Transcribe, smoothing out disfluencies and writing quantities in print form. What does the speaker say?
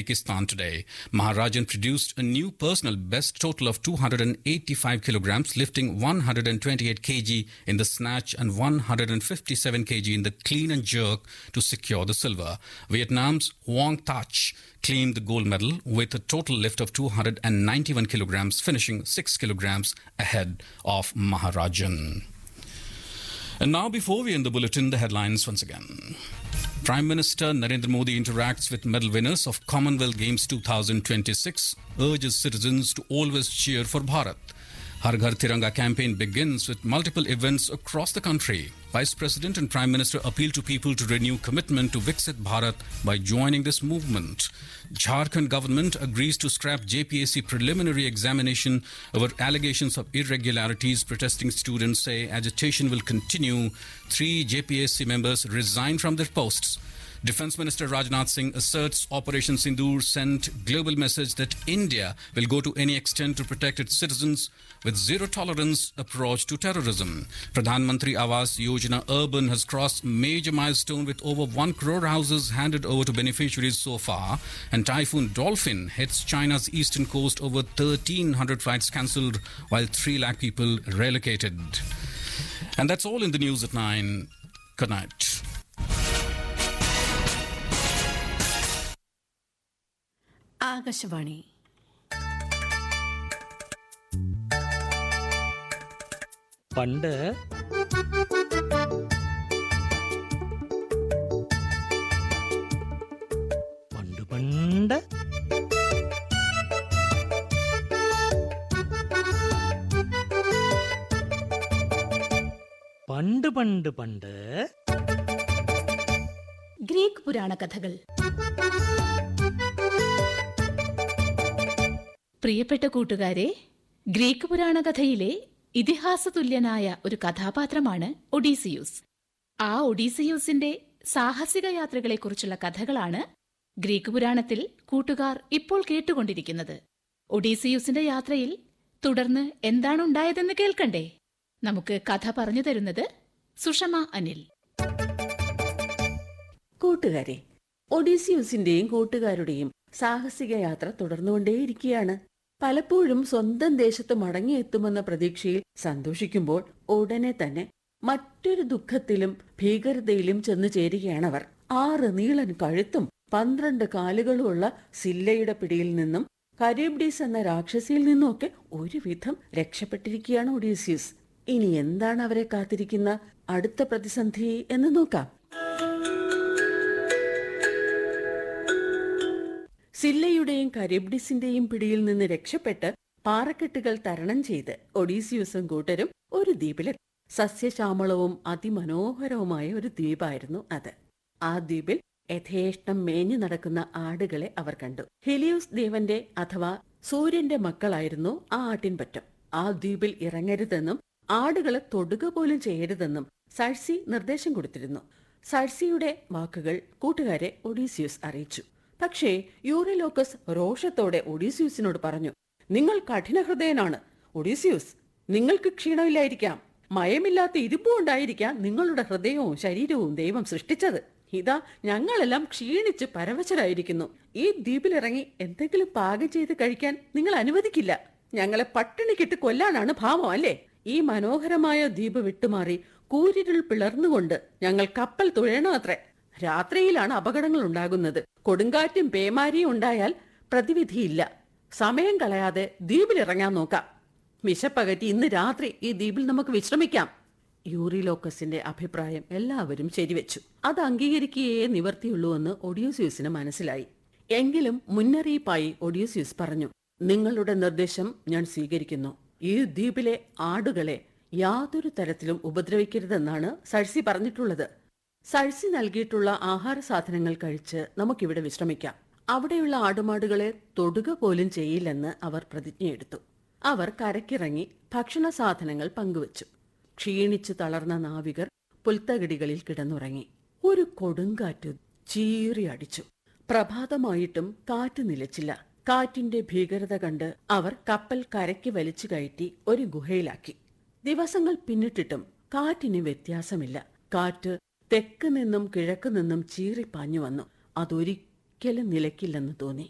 Uzbekistan today. Maharajan produced a new personal best total of 285 kilograms, lifting 128 kg in the snatch and 157 kg in the clean and jerk to secure the silver. Vietnam's Wong Thach claimed the gold medal with a total lift of 291 kilograms, finishing 6 kilograms ahead of Maharajan. And now, before we end the bulletin, the headlines once again. Prime Minister Narendra Modi interacts with medal winners of Commonwealth Games 2026, urges citizens to always cheer for Bharat. Har Ghar Tiranga campaign begins with multiple events across the country. Vice President and Prime Minister appeal to people to renew commitment to Viksit Bharat by joining this movement. Jharkhand government agrees to scrap JPSC preliminary examination over allegations of irregularities. Protesting students say agitation will continue. 3 JPSC members resign from their posts. Defence Minister Rajnath Singh asserts Operation Sindoor sent global message that India will go to any extent to protect its citizens with zero tolerance approach to terrorism. Pradhan Mantri Awas Yojana Urban has crossed major milestone with over 1 crore houses handed over to beneficiaries so far. And Typhoon Dolphin hits China's eastern coast, over 1,300 flights cancelled while 3 lakh people relocated. And that's all in the news at 9. Good night. Akashvani. പണ്ട് പണ്ട് പണ്ട് പണ്ട് പണ്ട് പണ്ട് Greek പുരാണ കഥകൾ. പ്രിയപ്പെട്ട കൂട്ടുകാരെ, ഗ്രീക്ക് പുരാണ കഥയിലെ ഇതിഹാസതുല്യനായ ഒരു കഥാപാത്രമാണ് ഒഡീസിയൂസ്. ആ ഒഡീസിയൂസിന്റെ സാഹസിക യാത്രകളെക്കുറിച്ചുള്ള കഥകളാണ് ഗ്രീക്ക് പുരാണത്തിൽ കൂട്ടുകാർ ഇപ്പോൾ കേട്ടുകൊണ്ടിരിക്കുന്നത്. ഒഡീസിയൂസിന്റെ യാത്രയിൽ തുടർന്ന് എന്താണുണ്ടായതെന്ന് കേൾക്കണ്ടേ? നമുക്ക് കഥ പറഞ്ഞു തരുന്നത് സുഷമ അനിൽ. കൂട്ടുകാരെ, ഒഡീസിയൂസിന്റെയും കൂട്ടുകാരുടെയും സാഹസിക യാത്ര തുടർന്നുകൊണ്ടേയിരിക്കുകയാണ്. പലപ്പോഴും സ്വന്തം ദേശത്ത് മടങ്ങിയെത്തുമെന്ന പ്രതീക്ഷയിൽ സന്തോഷിക്കുമ്പോൾ ഉടനെ തന്നെ മറ്റൊരു ദുഃഖത്തിലും ഭീകരതയിലും ചെന്നു ചേരുകയാണവർ. 6 നീളൻ കഴുത്തും 12 കാലുകളുമുള്ള സില്ലയുടെ പിടിയിൽ നിന്നും കരീബ്ഡീസ് എന്ന രാക്ഷസിയിൽ നിന്നുമൊക്കെ ഒരുവിധം രക്ഷപ്പെട്ടിരിക്കുകയാണ് ഒഡീസിയസ്. ഇനി എന്താണ് അവരെ കാത്തിരിക്കുന്ന അടുത്ത പ്രതിസന്ധി എന്ന് നോക്കാം. സില്ലയുടെയും കരീബ്ഡിസിന്റെയും പിടിയിൽ നിന്ന് രക്ഷപ്പെട്ട് പാറക്കെട്ടുകൾ തരണം ചെയ്ത് ഒഡീസിയൂസും കൂട്ടരും ഒരു ദ്വീപിലെത്തി. സസ്യശ്യാമളവും അതിമനോഹരവുമായ ഒരു ദ്വീപായിരുന്നു അത്. ആ ദ്വീപിൽ യഥേഷ്ടം മേഞ്ഞു നടക്കുന്ന ആടുകളെ അവർ കണ്ടു. ഹെലിയോസ് ദേവന്റെ അഥവാ സൂര്യന്റെ മക്കളായിരുന്നു ആ ആട്ടിൻപറ്റം. ആ ദ്വീപിൽ ഇറങ്ങരുതെന്നും ആടുകളെ തൊടുക പോലും ചെയ്യരുതെന്നും സഴ്സി നിർദ്ദേശം കൊടുത്തിരുന്നു. സഴ്സിയുടെ വാക്കുകൾ കൂട്ടുകാരെ ഒഡീസിയൂസ് അറിയിച്ചു. പക്ഷേ യൂറിലോക്കസ് രോഷത്തോടെ ഒഡീസിയൂസിനോട് പറഞ്ഞു, നിങ്ങൾ കഠിനഹൃദയനാണ്. ഒഡീസിയൂസ്, നിങ്ങൾക്ക് ക്ഷീണമില്ലായിരിക്കാം, മയമില്ലാത്ത ഇരുമ്പുകൊണ്ടായിരിക്കാം നിങ്ങളുടെ ഹൃദയവും ശരീരവും ദൈവം സൃഷ്ടിച്ചത്. ഇതാ ഞങ്ങളെല്ലാം ക്ഷീണിച്ച് പരവശരായിരിക്കുന്നു. ഈ ദ്വീപിലിറങ്ങി എന്തെങ്കിലും പാകം ചെയ്ത് കഴിക്കാൻ നിങ്ങൾ അനുവദിക്കില്ല. ഞങ്ങളെ പട്ടിണിക്കിട്ട് കൊല്ലാനാണ് ഭാവം അല്ലേ? ഈ മനോഹരമായ ദ്വീപ് വിട്ടുമാറി കൂരിരുൾ പിളർന്നുകൊണ്ട് ഞങ്ങൾ കപ്പൽ തുഴയണമത്രേ. രാത്രിയിലാണ് അപകടങ്ങൾ ഉണ്ടാകുന്നത്. കൊടുങ്കാറ്റും പേമാരിയും ഉണ്ടായാൽ പ്രതിവിധിയില്ല. സമയം കളയാതെ ദ്വീപിലിറങ്ങാൻ നോക്കാം. വിശപ്പകറ്റി ഇന്ന് രാത്രി ഈ ദ്വീപിൽ നമുക്ക് വിശ്രമിക്കാം. യൂറിലോക്കസിന്റെ അഭിപ്രായം എല്ലാവരും ശരിവെച്ചു. അത് അംഗീകരിക്കുകയേ നിവർത്തിയുള്ളൂ എന്ന് ഒഡീസിയൂസിന് മനസ്സിലായി. എങ്കിലും മുന്നറിയിപ്പായി ഒഡീസിയൂസ് പറഞ്ഞു, നിങ്ങളുടെ നിർദ്ദേശം ഞാൻ സ്വീകരിക്കുന്നു. ഈ ദ്വീപിലെ ആടുകളെ യാതൊരു തരത്തിലും ഉപദ്രവിക്കരുതെന്നാണ് സഴ്സി പറഞ്ഞിട്ടുള്ളത്. സഴ്സി നൽകിയിട്ടുള്ള ആഹാര സാധനങ്ങൾ കഴിച്ച് നമുക്കിവിടെ വിശ്രമിക്കാം. അവിടെയുള്ള ആടുമാടുകളെ തൊടുക പോലും ചെയ്യില്ലെന്ന് അവർ പ്രതിജ്ഞയെടുത്തു. അവർ കരക്കിറങ്ങി ഭക്ഷണ സാധനങ്ങൾ പങ്കുവച്ചു. ക്ഷീണിച്ചു തളർന്ന നാവികർ പുൽത്തകിടികളിൽ കിടന്നുറങ്ങി. ഒരു കൊടുങ്കാറ്റ് ചീറി അടിച്ചു. പ്രഭാതമായിട്ടും കാറ്റ് നിലച്ചില്ല. കാറ്റിന്റെ ഭീകരത കണ്ട് അവർ കപ്പൽ കരയ്ക്ക് വലിച്ചു കയറ്റി ഒരു ഗുഹയിലാക്കി. ദിവസങ്ങൾ പിന്നിട്ടിട്ടും കാറ്റിന് വ്യത്യാസമില്ല. കാറ്റ് തെക്ക് നിന്നും കിഴക്ക് നിന്നും ചീറിപ്പാഞ്ഞു വന്നു. അതൊരിക്കലും നിലയ്ക്കില്ലെന്ന് തോന്നി.